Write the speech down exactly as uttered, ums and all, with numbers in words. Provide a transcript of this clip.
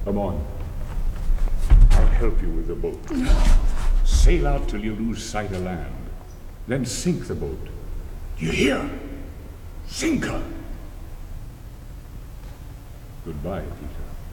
Come on. I'll help you with the boat. Sail out till you lose sight of land. Then sink the boat. Do you hear? Sink her! Goodbye, Peter.